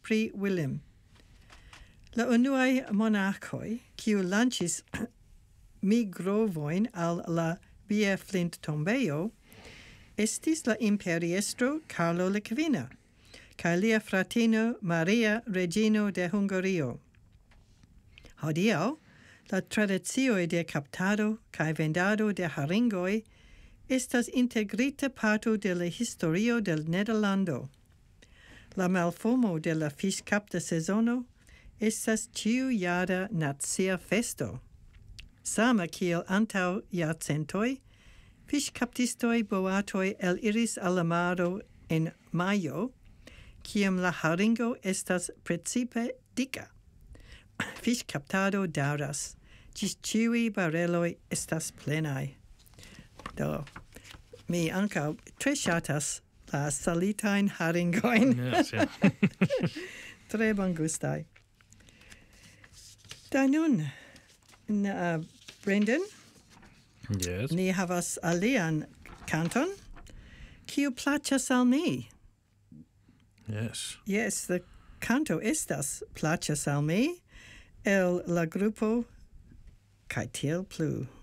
pri William. La unuae monarchoi, kiu lancis migrovojn al la Via Flint tombejo, estis la imperiestro Carlo la Kvina, kaj lia fratino Maria Regino de Hungario. Hodiaŭ, la tradicioj de kaptado kaj vendado de haringoj estas integrita parto de la historio del Nederlando. La malfomo de la fiŝkapta sezono estas ĉiujara nacia festo. Same kiel antaŭ jarcentoj, fiŝkaptistoj boatoj eliris al la maro en majo, kiam la haringo estas precipe dika. Fiŝkaptado daŭras, ĝis ĉiuj bareloj estas plenaj. Do, mi ankaŭ tre ŝatas la salitajn haringojn. Yes, yeah. Tre bongustaj. Da nun, Brendan, Yes. ni havas alian canton, kiu plaĉas al mi. Yes. Yes, the canto estas plaĉas al mi el la grupo Kaj tiel plu.